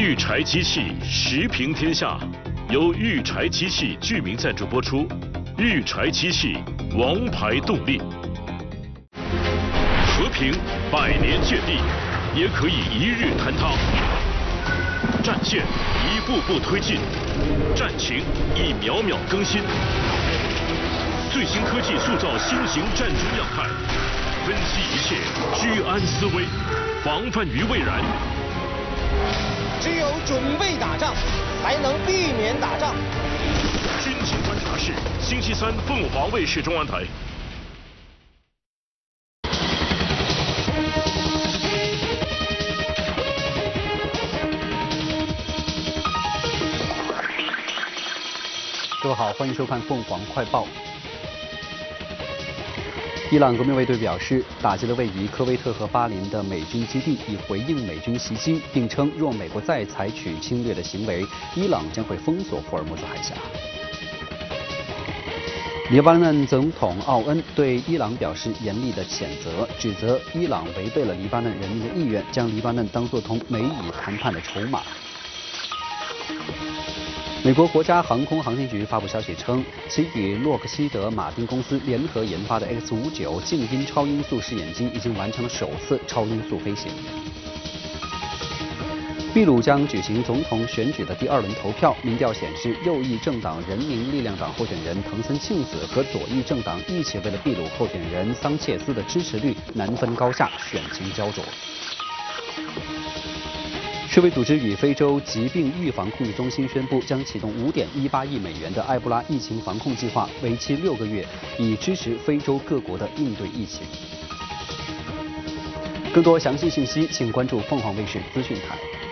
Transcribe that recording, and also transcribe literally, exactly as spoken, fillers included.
育柴机器时平天下，由育柴机器居民赞助播出。育柴机器，王牌动力。和平百年建立，也可以一日坍塌。战线一步步推进，战情一秒秒更新。最新科技塑造新型战争样态，分析一切，居安思危，防范于未然。 只有准备打仗，才能避免打仗。 军情观察室，星期三凤凰卫视中央台。 各位好，欢迎收看凤凰快报。伊朗革命卫队表示，打击了位于科威特和巴林的美军基地，以回应美军袭击，并称若美国再采取侵略的行为，伊朗将会封锁霍尔木兹海峡。黎巴嫩总统奥恩对伊朗表示严厉的谴责，指责伊朗违背了黎巴嫩人民的意愿，将黎巴嫩当作同美以谈判的筹码。美国国家航空航天局发布消息称，其与洛克希德马丁公司联合研发的 X 五十九 静音超音速试验机已经完成了首次超音速飞行。秘鲁将举行总统选举的第二轮投票，民调显示，右翼政党人民力量党候选人藤森庆子和左翼政党一起为了秘鲁候选人桑切斯的支持率难分高下，选情焦灼。世卫组织与非洲疾病预防控制中心宣布，将启动五点一八亿美元的埃博拉疫情防控计划，为期六个月，以支持非洲各国的应对疫情。更多详细信息，请关注凤凰卫视资讯台。